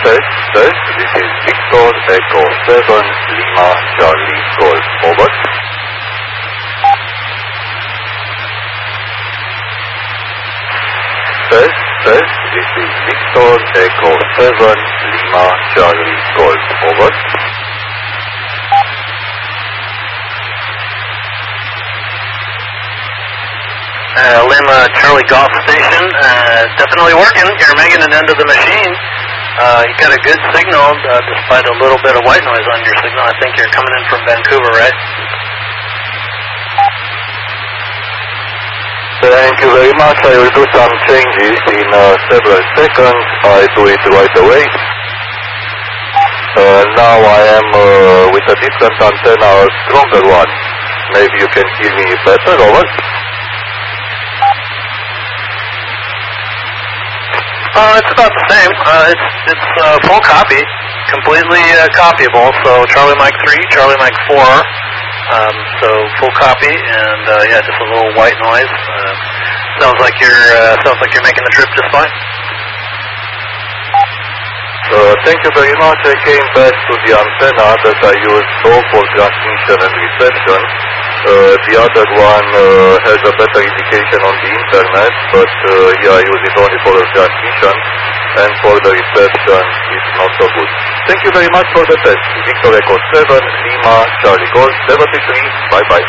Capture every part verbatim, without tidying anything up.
Test, test. This is Victor Echo seven Lima Charlie Golf. Over. Test, test. This is Victor Echo seven Lima Charlie Golf. Over. Uh, Lima Charlie Golf Station, uh, definitely working. You're making it into the machine. Uh, you got a good signal, uh, despite a little bit of white noise on your signal. I think you're coming in from Vancouver, right? Thank you very much. I will do some changes in uh, several seconds. I do it right away. Uh, now I am uh, with a different antenna, a stronger one. Maybe you can hear me better, over? Uh, it's about the same. Uh, it's it's uh, full copy, completely uh, copyable. So Charlie Mike three, Charlie Mike four. Um, so full copy, and uh, yeah, just a little white noise. Uh, sounds like you're uh, sounds like you're making the trip just fine. Uh, thank you very much. I came back to the antenna that I used both for transmission and reception. Uh, the other one uh, has a better indication on the internet, but uh, yeah, I use it only for the transmission, and for the reception it's not so good. Thank you very much for the test. Victor Echo seven, Lima, Charlie Golf, seventy-three, bye-bye.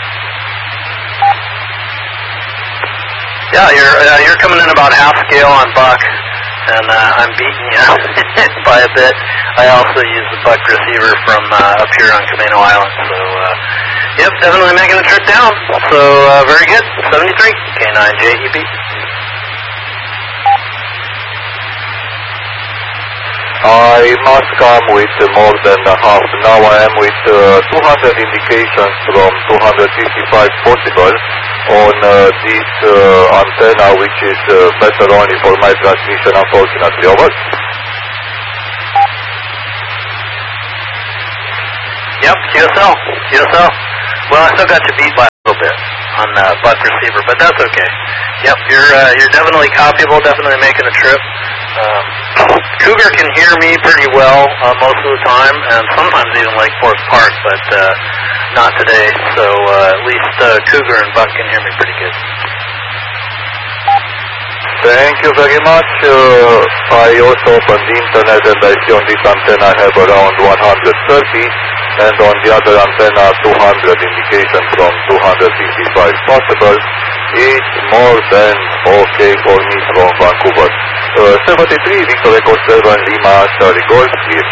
Yeah, you're uh, you're coming in about half scale on Buck, and uh, I'm beating you by a bit. I also use the Buck receiver from uh, up here on Camino Island, so uh, yep, definitely making the trip down. So uh, very good, seventy-three, K nine J E B. I must come with uh, more than a half. Now I am with uh, two hundred indications from two hundred fifty-five possible on uh, this uh, antenna, which is uh, better only for my transmission, unfortunately. Over. Yep, Q S L, Q S L. Well, I still got you beat by a little bit on uh, Buck receiver, but that's okay. Yep, you're uh, you're definitely copyable, definitely making the trip. Um, Cougar can hear me pretty well uh, most of the time, and sometimes even Lake Forest Park, but uh, not today. So uh, at least uh, Cougar and Buck can hear me pretty good. Thank you very much. Uh, I also opened the internet, and I see on this antenna I have around one hundred thirty, and on the other antenna two hundred indications from two hundred fifty-five possible. It's more than okay for me from Vancouver. Uh, seventy-three, Victor Echo seven, Lima, Charlie Golf, clear.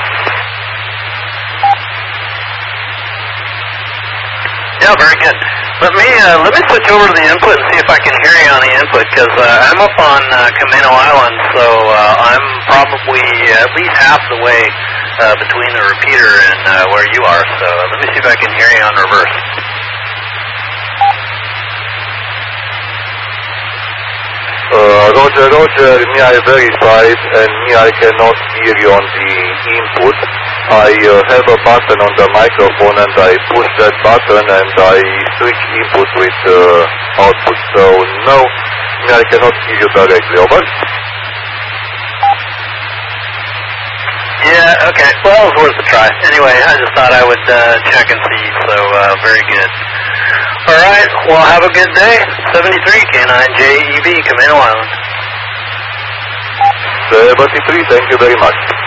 Yeah, very good. Let me uh, let me switch over to the input and see if I can hear you on the input, because uh, I'm up on uh, Camino Island, so uh, I'm probably at least half the way uh, between the repeater and uh, where you are. So let me see if I can hear you on reverse. Uh, Roger, Roger, me I verified, and me I cannot hear you on the input. I uh, have a button on the microphone, and I push that button, and I switch input with uh, output. So no, me I cannot hear you directly. Over. Yeah, okay. Well, it was worth a try. Anyway, I just thought I would uh, check and see, so uh, very good. All right, well, have a good day. seventy-three, K nine J E B, Camino Island. seventy-three, thank you very much.